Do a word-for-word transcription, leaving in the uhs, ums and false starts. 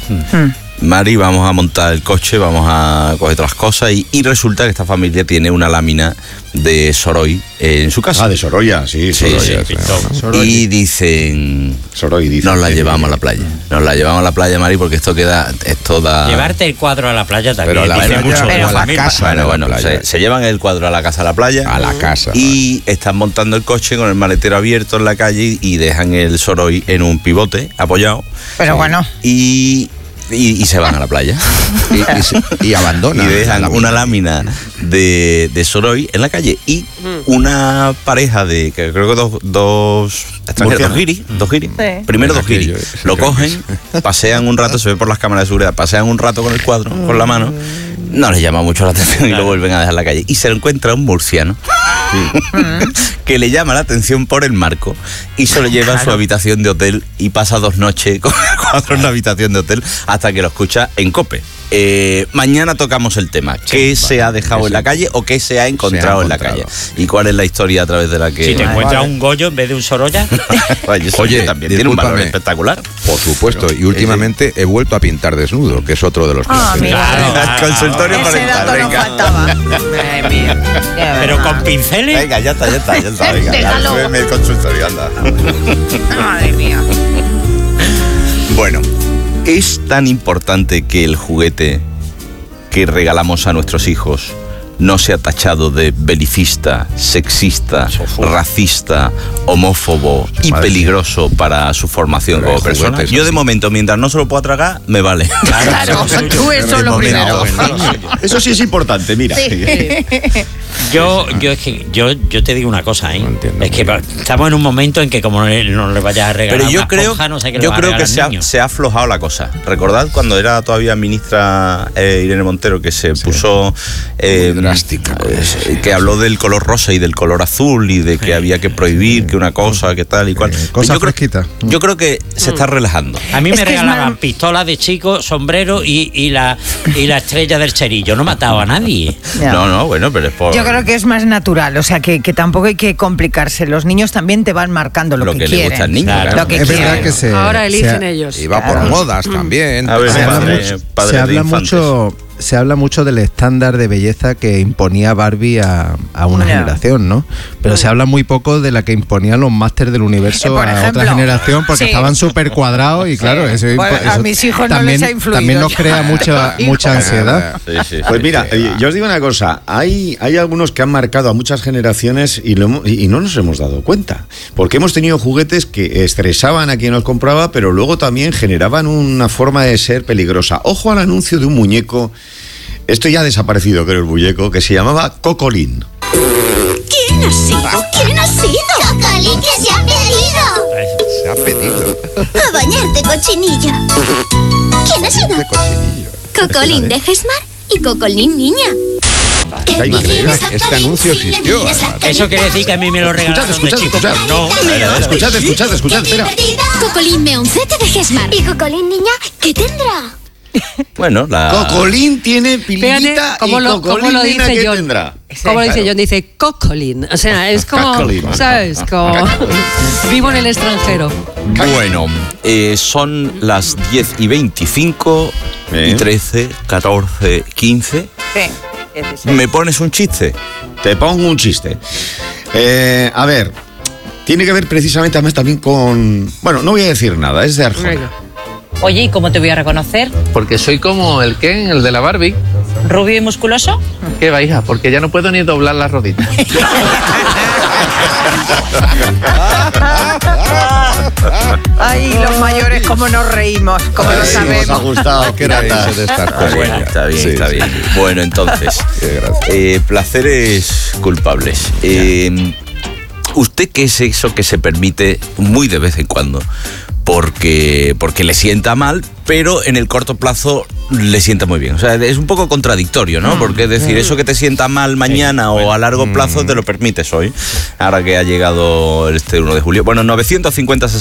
Mm. Mari, vamos a montar el coche, vamos a coger todas las cosas y, y resulta que esta familia tiene una lámina de Soroy en su casa. Ah, de Sorolla, sí, Sorolla. Sí, sí, sí. Y dicen, Soroy dice, nos la sí, llevamos sí, a la playa. Nos la llevamos a la playa, Mari, porque esto queda, esto da... Llevarte el cuadro a la playa también. Pero la dice playa, mucho. pero a la casa. Bueno, bueno, playa. se, se llevan el cuadro a la casa a la playa. A la casa. Y están montando el coche con el maletero abierto en la calle y dejan el Soroy en un pivote apoyado. Pero Sí. bueno. Y... Y, y se van a la playa. Y, y, y abandonan. Y dejan la una lámina de, de Soroy en la calle. Y una pareja de, que creo que dos, dos extranjeros, dos guiris, dos guiris. Sí. Primero dos Aquello, guiris. ese Lo creo que cogen, pasean un rato, se ve por las cámaras de seguridad, pasean un rato con el cuadro, con la mano. No les llama mucho la atención y lo vuelven a dejar en la calle. Y se lo encuentra un murciano. Que le llama la atención por el marco y se lo lleva a su habitación de hotel y pasa dos noches con el cuadro en la habitación de hotel hasta que lo escucha en COPE. Eh, mañana tocamos el tema. ¿Qué Sí, se vale, ha dejado sí. en la calle o qué se ha encontrado, Se ha en la encontrado. calle? ¿Y cuál es la historia a través de la que... Si te Vale. encuentras un Goyo en vez de un Sorolla. Oye, eso Oye, también tiene un valor discúlpame. espectacular. Por supuesto. Y últimamente he vuelto a pintar desnudo, que es otro de los Ah, placeres. mira. Claro. Consultorio Ese parental, dato no venga. faltaba. Madre mía. Ya Pero verás. con pinceles. Venga, ya está, ya está, ya está. Venga, Déjalo. súbeme el consultorio, anda. Madre mía. Bueno, es tan importante que el juguete que regalamos a nuestros hijos no sea tachado de belicista, sexista, racista, homófobo y Madre peligroso para su formación Pero hay como persona. juguetes Yo de así. momento, mientras no se lo pueda tragar, me vale. Claro, tú eso De es lo momento. primero. Eso sí es importante, mira. Yo, yo es que yo, yo te digo una cosa, ¿eh? No entiendo es que muy bien. estamos en un momento en que como no le, no le vayas a regalar Pero yo una creo, esponja, no sé qué le yo vas a creo que regalar se al ha, niño. se ha aflojado la cosa. Recordad cuando era todavía ministra eh, Irene Montero, que se puso eh, Muy drástica con eh, eso, sí. que habló del color rosa y del color azul y de que había que prohibir que una cosa, que tal y cual. Eh, cosa yo, creo, fresquita. yo creo que se está relajando. A mí Es me que es regalaban mal- pistolas de chico, sombrero y, y, la, y la estrella del cerillo. No mataba a nadie. Ya. No, no, bueno, pero es por Yo creo que es más natural, o sea, que, que tampoco hay que complicarse. Los niños también te van marcando lo, Lo que, que le quieren. gusta al niño, Claro. Lo que Es verdad quieren. que se, Ahora eligen se, ellos. Y va por Claro. modas también. A ver, se habla, padre- mucho, padre se de habla infantes. mucho se habla mucho del estándar de belleza que imponía Barbie a, a una Ya. generación, ¿no? Pero se habla muy poco de la que imponían los másters del universo Eh, por a ejemplo. otra generación porque Sí. estaban súper cuadrados y claro, eso, Pues a eso mis hijos no también, les ha influido también nos ya. crea mucha, Hijo. mucha ansiedad. Sí, sí, Pues sí, mira, sí. eh, yo os digo una cosa, hay, hay algunos que han marcado a muchas generaciones y, lo hemos- y y no nos hemos dado cuenta, porque hemos tenido juguetes que estresaban a quien los compraba, pero luego también generaban una forma de ser peligrosa. Ojo al anuncio de un muñeco, esto ya ha desaparecido, creo, el muñeco, que se llamaba Cocolín. ¿Quién ha sido? ¿Quién ha sido? ¡Cocolín que se ha pedido! Se ha pedido. ¡A bañarte, cochinilla! ¿Quién ha sido? De cochinillo. Cocolín de Gesmar y Cocolín niña. Está increíble. Este anuncio existió. Eso quiere decir que a mí me lo regalaron Escuchad, de escuchad, chico. escuchad. No. Escuchad, escuchad, escuchad, espera. Cocolín meoncete de Gesmar. ¿Y Cocolín niña qué tendrá? Bueno, la... Cocolín tiene Fíjate pilita cómo y lo, Cocolín cómo lo nena, dice ¿qué John. tendrá? Como lo dice Claro. John, dice cocolín. O sea, es como, Cocolín. ¿sabes? Como vivo en el extranjero. Bueno, eh, son las diez y veinticinco ¿Eh? y trece, catorce, quince. Sí, dieciséis. ¿Me pones un chiste? Te pongo un chiste. Eh, a ver, tiene que ver precisamente además también con... Bueno, no voy a decir nada, es de Arjona. Venga. Oye, ¿y cómo te voy a reconocer? Porque soy como el Ken, el de la Barbie. ¿Rubio y musculoso? ¿Qué va, hija? Porque ya no puedo ni doblar las roditas. Ay, los mayores, cómo nos reímos, cómo lo Ay, sí, nos ha sabemos. gustado. Que reírse de estas Está cosas. bien, está bien, Sí, está sí, bien. sí. Bueno, entonces, Qué gracia. eh, placeres culpables. Eh, ¿Usted qué es eso que se permite muy de vez en cuando? Porque, porque le sienta mal, pero en el corto plazo le sienta muy bien. O sea, es un poco contradictorio, ¿no? Porque es decir, eso que te sienta mal mañana o a largo plazo te lo permites hoy, ahora que ha llegado este uno de julio. Bueno, novecientos cincuenta